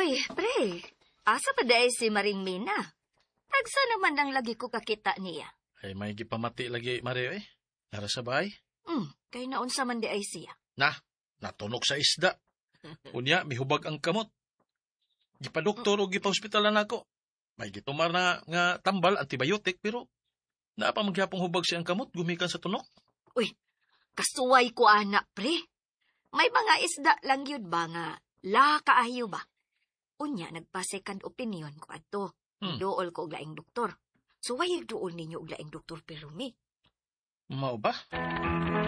Uy, pre, asa pa dahil si Maring Mina? Tagsa naman ang lagi ko kakita niya. Ay may gipamati lagi, Mario eh. Nara sa bahay. Kay naunsa man di ay siya. Natunok sa isda. Unya, mihubag ang kamot. Gipadoktor o gipa-hospitalan ako. May gitumar na nga tambal, antibiotic, pero naapa magyapong hubag siyang kamot, gumikan sa tunok. Uy, kasuway ko anak, pre. May mga isda lang yun ba nga, kaayo ba? Unya, nagpa-second opinion ko ato. Dool ko og laing doktor. Suway dool ninyo og laing doktor pero mi. Mao ba?